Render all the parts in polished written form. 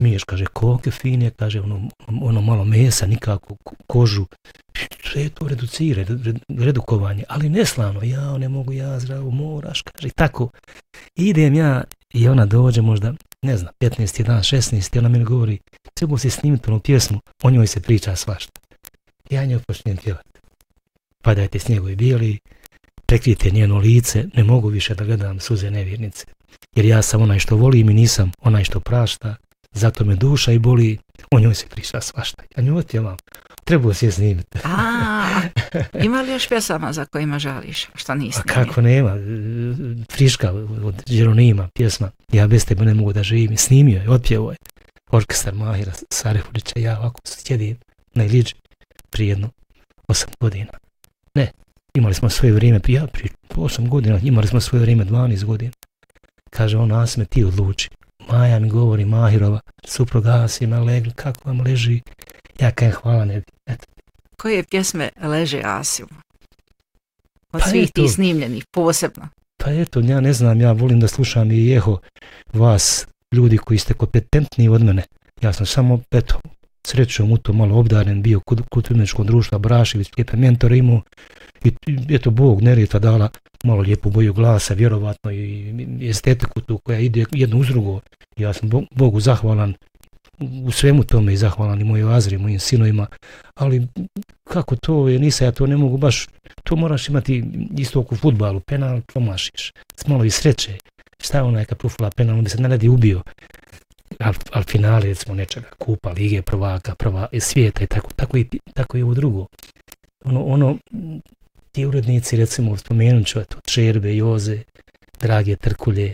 smiješ, kaže, koke fine, kaže, ono malo mesa, nikako kožu, sve to reducira, redukovanje, ali neslavno, ja ne mogu, ja zdravo, moraš, kaže, i tako. Idem ja i ona dođe možda, ne znam, 15. dan, 16. ona mi govori, treba si snimiti onu pjesmu, o njoj se priča svašta. Ja njoj počnem pjevati. Padajte snjegovi bijeli, prekrijte njeno lice, ne mogu više da gledam suze nevjernice. Jer ja sam onaj što volim i nisam onaj što prašta, zato me duša i boli, o njoj se priča svašta. Ja nju otpjevam, trebao si je snimiti. Ima li još pjesama za kojima žališ, što nisi snimio? Kako nema, Friška od Jeronima pjesma, ja bez tebe ne mogu da živim, snimio je, otpjevao je. Orkestar Mahira Sarehulića, ja ovako sjedim na Iliđi prije 8 godina. Ne, imali smo svoje vrijeme, prije 8 godina, imali smo svoje vrijeme 12 godina. Kaže on, Asime, ti odluči. Maja mi govori, Mahirova, supruga Asima legli, kako vam leži? Ja kajem, hvala ne. Eto. Koje pjesme leže Asimu? Od svih tih snimljenih, posebno? Pa eto, ja ne znam, ja volim da slušam i eho vas, ljudi koji ste kompetentniji od mene. Ja sam samo, eto, srećom u to malo obdaren, bio kulturničkog društva Brašević, lijepe mentore imao i eto, Bog nerijetva dala malo lijepu boju glasa, vjerovatno i estetiku tu koja ide jedno uz drugo. Ja sam Bogu zahvalan u svemu tome i zahvalan i mojoj Azri, mojim sinovima, ali kako to je, nisam ja to ne mogu baš, to moraš imati isto oko fudbalu, penal promašiš, s malo i sreće, šta je onaj kad profula penal, on bi se ne radi ubio, ali finale recimo nečega, kupa, lige, prvaka, prva svijeta i tako i ovo drugo. Ono, ti urednici, recimo, spomenut ću, eto, Čerbe, Joze, Drage Trkulje,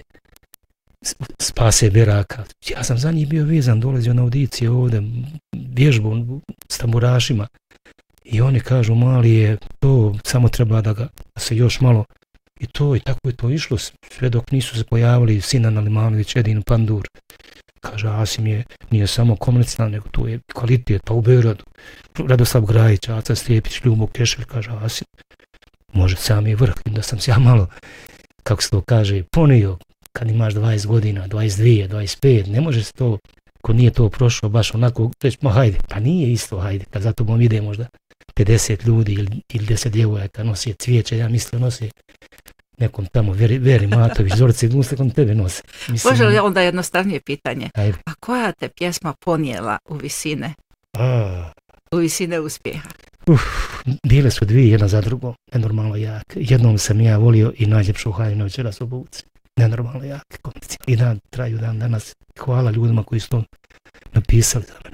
Spase Beraka, ja sam za njih bio vezan, dolazio na audicije ovdje, vježbu s tamburašima i oni kažu, mali je, to samo treba da se još malo, i tako je to išlo, sve dok nisu se pojavili Sinan Alimanović, Edin Pandur. Kaže, Asim nije samo komercijalno, nego tu je kvalitet, pa u Beogradu, Radoslav Grajić, Aca Slijepić, Ljubo Kešelj, kaže, Asim, može sam je vrh, da sam se ja malo, kako se to kaže, ponio, kad imaš 20 godina, 22, 25, ne može se to, ko nije to prošlo, baš onako, reći, ma hajde, pa nije isto, hajde, kad za tobom ide možda 50 ljudi ili 10 djevojaka nose cvijeće, ja mislim nose nekom tamo, Veri Matović, Zorice Gusle, kon tebe nose. Može li onda jednostavnije pitanje? Ajde. A koja te pjesma ponijela u visine? U visine uspjeha? Bile su dvije, jedna za drugo, nenormalno jak. Jednom sam ja volio i najljepšu haljinu večeras u Buci. Nenormalno jak, komercijalno. I dan traju dan danas. Hvala ljudima koji su to napisali za